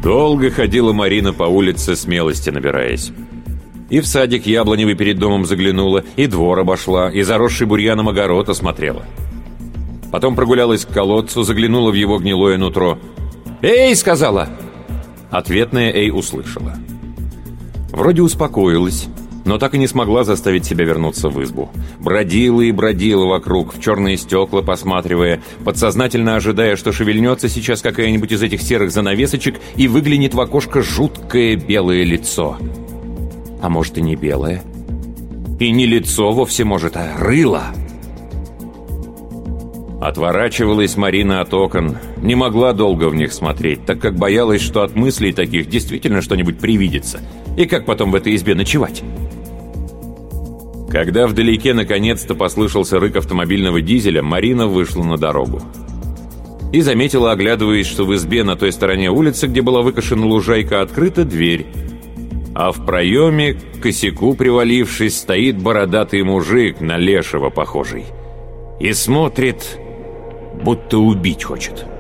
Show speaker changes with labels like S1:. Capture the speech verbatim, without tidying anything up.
S1: Долго ходила Марина по улице, смелости набираясь. И в садик яблоневый перед домом заглянула, и двор обошла, и заросший бурьяном огород осмотрела. Потом прогулялась к колодцу, заглянула в его гнилое нутро. «Эй!» — сказала. Ответное «эй» услышала. Вроде успокоилась, но так и не смогла заставить себя вернуться в избу. Бродила и бродила вокруг, в черные стекла посматривая, подсознательно ожидая, что шевельнется сейчас какая-нибудь из этих серых занавесочек и выглянет в окошко жуткое белое лицо. А может, и не белое? И не лицо вовсе, может, а рыло. Отворачивалась Марина от окон, не могла долго в них смотреть, так как боялась, что от мыслей таких действительно что-нибудь привидится. И как потом в этой избе ночевать? Когда вдалеке наконец-то послышался рык автомобильного дизеля, Марина вышла на дорогу. И заметила, оглядываясь, что в избе на той стороне улицы, где была выкошена лужайка, открыта дверь. А в проеме, к косяку привалившись, стоит бородатый мужик, на лешего похожий. И смотрит, будто убить хочет.